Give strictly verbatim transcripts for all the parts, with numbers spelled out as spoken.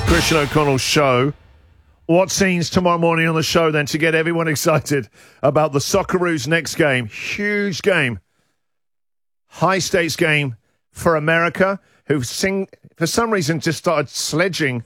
Christian O'Connell's show. What scenes tomorrow morning on the show then to get everyone excited about the Socceroos' next game? Huge game. High stakes game for America, who sing, for some reason just started sledging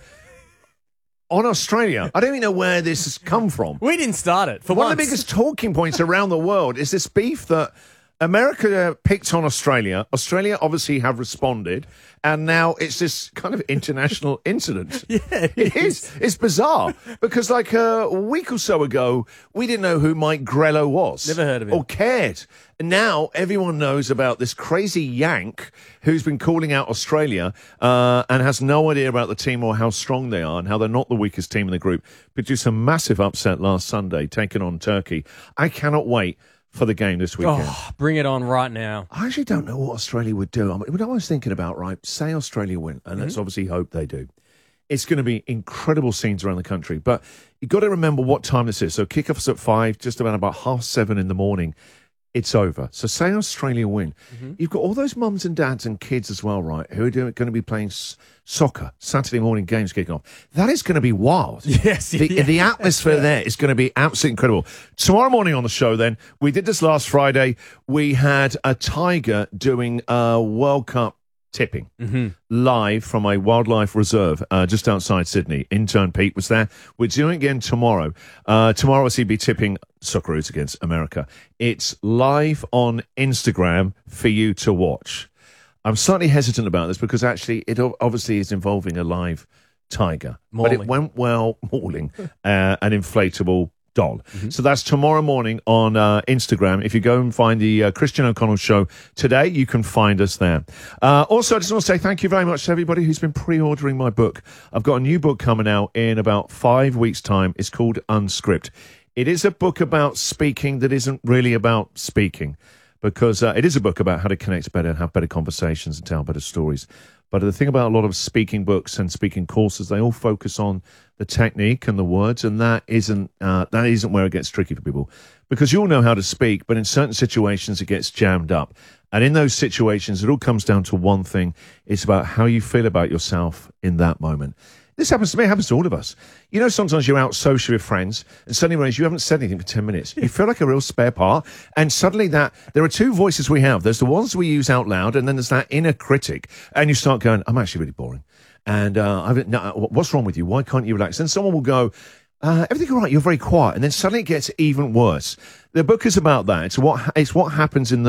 on Australia. I don't even know where this has come from. We didn't start it. For One once. of the biggest talking points around the world is this beef that America picked on Australia. Australia obviously have responded, and now it's this kind of international incident. Yeah, it, it is. is. It's bizarre because, like a week or so ago, we didn't know who Mike Grello was. Never heard of him. Or cared. And now everyone knows about this crazy Yank who's been calling out Australia uh, and has no idea about the team or how strong they are and how they're not the weakest team in the group. Produced a massive upset last Sunday, taking on Turkey. I cannot wait for the game this weekend. Oh, bring it on right now. I actually don't know what Australia would do. I mean, what I was thinking about, right, say Australia win, and mm-hmm. let's obviously hope they do. It's going to be incredible scenes around the country. But you've got to remember what time this is. So kickoff's at five, just about about half seven in the morning. It's over. So say Australia win. Mm-hmm. You've got all those mums and dads and kids as well, right, who are doing, going to be playing s- soccer, Saturday morning games kicking off. That is going to be wild. Yes. The, yeah. the atmosphere there is going to be absolutely incredible. Tomorrow morning on the show then, we did this last Friday. We had a tiger doing a World Cup tipping mm-hmm. live from a wildlife reserve uh, just outside Sydney. Intern Pete was there. We're doing it again tomorrow. Uh, tomorrow, obviously, be tipping Socceroos against America. It's live on Instagram for you to watch. I'm slightly hesitant about this because actually it obviously is involving a live tiger. Mauling. But it went well, mauling uh, an inflatable doll. Mm-hmm. So that's tomorrow morning on uh, Instagram. If you go and find the uh, Christian O'Connell show today, you can find us there. Uh, also, I just want to say thank you very much to everybody who's been pre-ordering my book. I've got a new book coming out in about five weeks' time. It's called Unscript. It is a book about speaking that isn't really about speaking, because uh, it is a book about how to connect better and have better conversations and tell better stories. But the thing about a lot of speaking books and speaking courses, they all focus on the technique and the words, and that isn't uh, that isn't where it gets tricky for people. Because you all know how to speak, but in certain situations it gets jammed up. And in those situations, it all comes down to one thing. It's about how you feel about yourself in that moment. This happens to me, it happens to all of us. You know, sometimes you're out socially with friends and suddenly realize you haven't said anything for ten minutes. You feel like a real spare part. And suddenly that, there are two voices we have. There's the ones we use out loud, and then there's that inner critic. And you start going, I'm actually really boring. And uh, I've, no, what's wrong with you? Why can't you relax? And someone will go, uh, everything all right? You're very quiet. And then suddenly it gets even worse. The book is about that. It's what, it's what happens in the